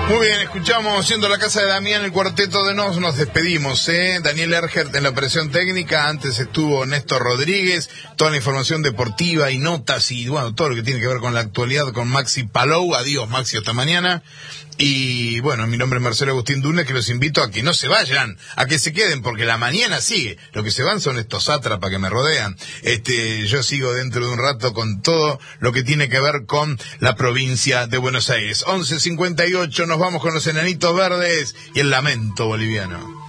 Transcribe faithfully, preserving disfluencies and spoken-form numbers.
Muy bien, escuchamos Yendo a la Casa de Damián, el cuarteto de Nos. Nos despedimos, ¿eh? Daniel Ergert en la operación técnica, antes estuvo Néstor Rodríguez, toda la información deportiva y notas y, bueno, todo lo que tiene que ver con la actualidad con Maxi Palou. Adiós, Maxi, hasta mañana. Y, bueno, mi nombre es Marcelo Agustín Dunes, que los invito a que no se vayan, a que se queden, porque la mañana sigue. Lo que se van son estos sátrapas que me rodean. Este, yo sigo dentro de un rato con todo lo que tiene que ver con la provincia de Buenos Aires. once cincuenta y ocho, nos vamos con los Enanitos Verdes y el lamento boliviano.